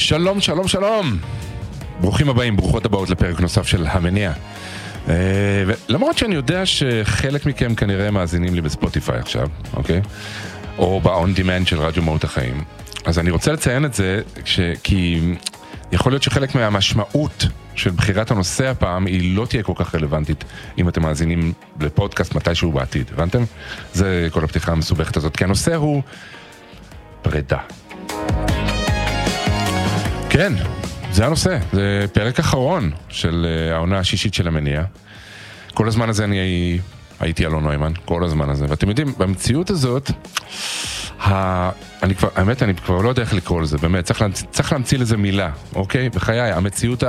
שלום, שלום, שלום. ברוכים הבאים, ברוכות הבאות לפרק נוסף של המניע. למרות שאני יודע שחלק מכם כנראה מאזינים לי בספוטיפיי עכשיו, אוקיי? או ב-on demand של רדיו מהות החיים. אז אני רוצה לציין את זה, כי יכול להיות שחלק מהמשמעות של בחירת הנושא הפעם היא לא תהיה כל כך רלוונטית אם אתם מאזינים לפודקאסט מתישהו בעתיד, הבנתם? זה כל הפתיחה המסובכת הזאת, כי הנושא הוא פרידה. כן, זה הנושא, זה פרק אחרון של העונה השישית של המניע. כל הזמן הזה אני הייתי אלון נוימן, כל הזמן הזה, ואתם יודעים, במציאות הזאת, האמת, אני כבר לא יודע איך לקרוא לזה, באמת, צריך להמציא לזה מילה, אוקיי? בחיי, המציאות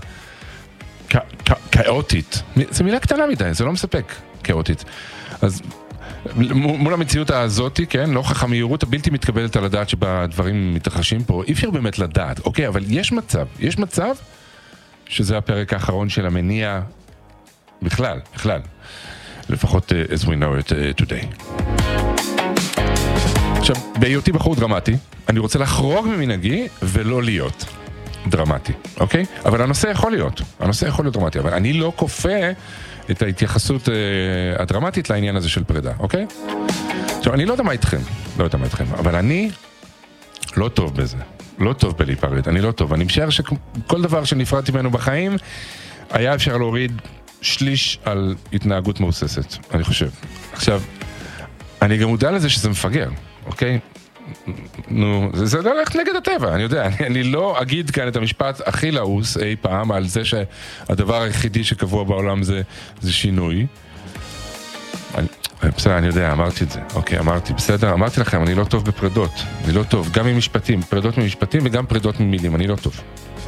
כאוטית, זו מילה קטנה מדי, זה לא מספק, כאוטית. אז מול המציאות הזאת, כן, נוכח המהירות הבלתי מתקבלת על הדעת שבה דברים מתרחשים פה, אי אפשר באמת לדעת, אוקיי? אבל יש מצב שזה הפרק האחרון של המניע בכלל, לפחות as we know it today. עכשיו, בהיותי בחור דרמטי, אני רוצה לחרוג ממנהגי ולא להיות דרמטי, אוקיי? אבל הנושא יכול להיות דרמטי, אבל אני לא כופה את ההתייחסות הדרמטית לעניין הזה של פרידה, אוקיי? עכשיו, אני לא יודע מה איתכם, אבל אני לא טוב בזה, לא טוב בלהיפרד, אני לא טוב, אני משער שכל דבר שנפרדתי ממנו בחיים, היה אפשר להוריד שליש על התנהגות מאוססת, אני חושב. עכשיו, אני גם מודע לזה שזה מפגר, אוקיי? נו, זה לא הולך נגד הטבע, אני יודע, אני לא אגיד כאן את המשפט הכי לעוס אי פעם על זה שהדבר היחידי שקבוע בעולם זה שינוי. בסדר, אני יודע, אמרתי את זה, אוקיי, אמרתי לכם, אני לא טוב בפרדות, אני לא טוב, גם ממשפטים, פרדות ממשפטים וגם פרדות ממילים, אני לא טוב.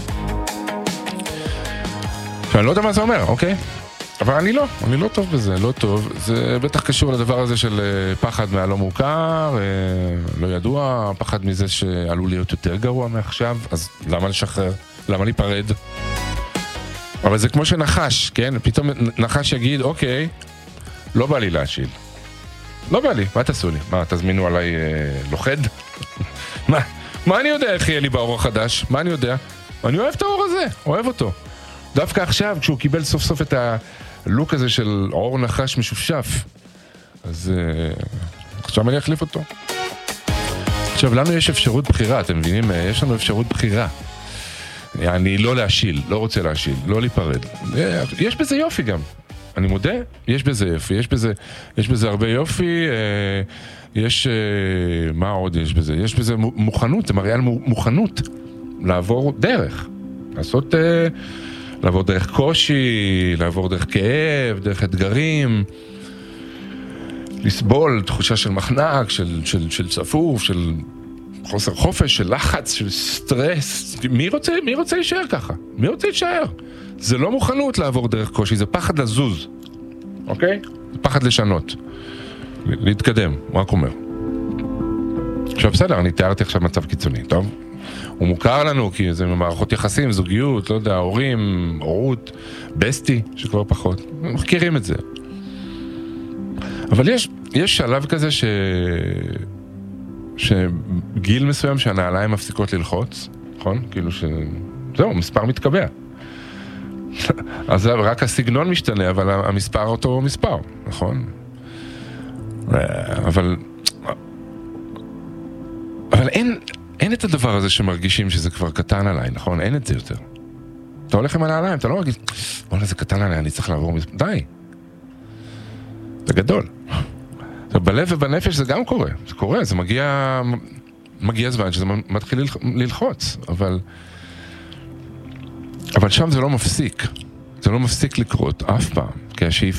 אני לא יודע מה זה אומר, אוקיי? אבל אני לא טוב בזה, לא טוב. זה בטח קשור לדבר הזה של פחד מהלא מוכר, לא ידוע, פחד מזה שעלול להיות יותר גרוע מעכשיו, אז למה לשחרר? למה להיפרד? אבל זה כמו שנחש, כן? פתאום נחש יגיד, אוקיי, לא בא לי להשיל. לא בא לי, מה תעשו לי? מה, תזמינו עליי לוחד? מה אני יודע איך יהיה לי באור החדש? מה אני יודע? אני אוהב את האור הזה, אוהב אותו. דווקא עכשיו, כשהוא קיבל סוף סוף את הלוק הזה של אור נחש משופשף, אז עכשיו אני אחליף אותו. עכשיו, לנו יש אפשרות בחירה, אתם מבינים? יש לנו אפשרות בחירה. אני לא להשיל, לא רוצה להשיל, לא להיפרד. יש בזה יופי גם. אני מודה, יש בזה יופי, יש בזה הרבה יופי, מה עוד יש בזה? יש בזה מוכנות, זה מראה על מוכנות לעבור דרך, לעבור דרך קושי, לעבור דרך כאב, דרך אתגרים, לסבול תחושה של מחנק, של צפוף, של חוסר חופש, של לחץ, של סטרס. מי רוצה להישאר ככה? מי רוצה להישאר? זה לא מוכנות לעבור דרך קושי, זה פחד לזוז, אוקיי? זה פחד לשנות, להתקדם, הוא רק אומר. עכשיו בסדר, אני תיארתי עכשיו מצב קיצוני, טוב? הוא מוכר לנו כי זה מערכות יחסים, זוגיות, לא יודע, הורים, הורות, בסטי, שכבר פחות. מכירים את זה. אבל יש שלב כזה שגיל מסוים שהנעליים מפסיקות ללחוץ, נכון? כאילו זהו, מספר מתקבע. אז רק הסגנון משתנה, אבל המספר אותו מספר, נכון? אבל אין את הדבר הזה שמרגישים שזה כבר קטן עליי, נכון? אין את זה יותר. אתה הולך עם הנעליים, אתה לא מרגיש, וואלה, זה קטן עליי, אני צריך לעבור די. זה גדול. בלב ובנפש זה גם קורה, זה מגיע זמן שזה מתחיל ללחוץ, אבל שם זה לא מפסיק לקרות אף פעם, כי השאיפה